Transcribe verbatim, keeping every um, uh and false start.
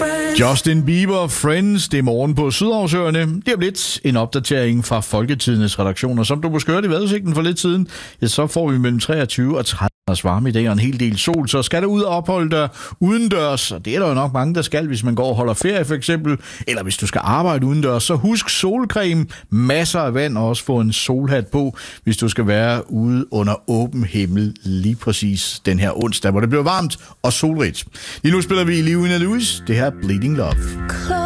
Justin Bieber, Friends, det er morgen på Sydhavsøerne. Det er lidt en opdatering fra Folketidens redaktioner. Som du måske hørte i vejrudsigten for lidt siden, ja, så får vi mellem treogtyve og tredive graders varme i dag og en hel del sol. Så skal du ud og opholde dig udendørs, og det er der jo nok mange, der skal, hvis man går og holder ferie for eksempel, eller hvis du skal arbejde udendørs, så husk solcreme, masser af vand og også få en solhat på, hvis du skal være ude under åben himmel lige præcis den her onsdag, hvor det bliver varmt og solrigt. Lige nu spiller vi Livina Lewis, det her Bleeding Love.